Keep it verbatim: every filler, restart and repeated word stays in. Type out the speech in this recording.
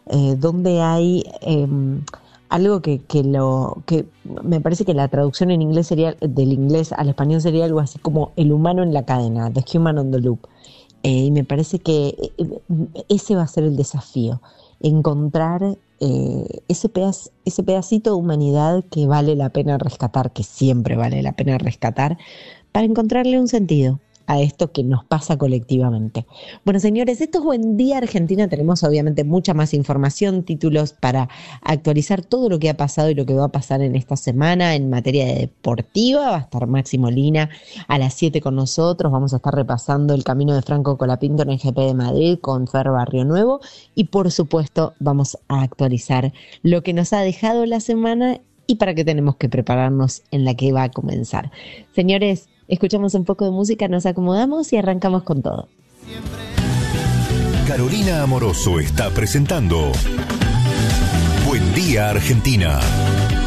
eh, donde hay eh, algo que, que lo que me parece que la traducción en inglés sería, del inglés al español sería algo así como el humano en la cadena, the human on the loop. Eh, y me parece que ese va a ser el desafío, encontrar eh, ese, pedaz, ese pedacito de humanidad que vale la pena rescatar, que siempre vale la pena rescatar, para encontrarle un sentido a esto que nos pasa colectivamente. Bueno, señores, esto es Buen Día Argentina. Tenemos obviamente mucha más información, títulos para actualizar todo lo que ha pasado y lo que va a pasar en esta semana en materia de deportiva. Va a estar Maxi Molina a las siete con nosotros. Vamos a estar repasando el camino de Franco Colapinto en el G P de Madrid con Fer Barrio Nuevo. Y por supuesto vamos a actualizar lo que nos ha dejado la semana y para qué tenemos que prepararnos en la que va a comenzar. Señores, escuchamos un poco de música, nos acomodamos y arrancamos con todo. Carolina Amoroso está presentando Buen Día Argentina.